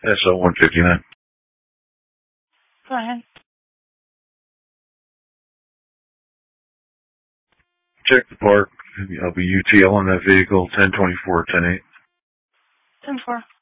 SO 159. Go ahead. Check the park. I'll be UTL on that vehicle, 1024, 108. 10-4.